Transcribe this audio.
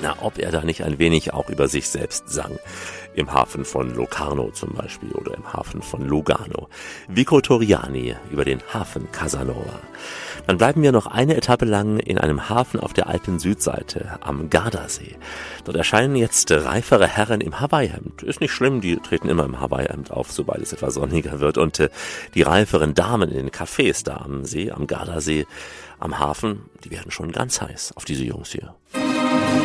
ob er da nicht ein wenig auch über sich selbst sang. Im Hafen von Locarno zum Beispiel oder im Hafen von Lugano. Vico Torriani über den Hafen Casanova. Dann bleiben wir noch eine Etappe lang in einem Hafen auf der Alpen-Südseite am Gardasee. Dort erscheinen jetzt reifere Herren im Hawaii-Hemd. Ist nicht schlimm, die treten immer im Hawaii-Hemd auf, sobald es etwas sonniger wird. Und die reiferen Damen in den Cafés da am See, am Gardasee, am Hafen, die werden schon ganz heiß auf diese Jungs hier.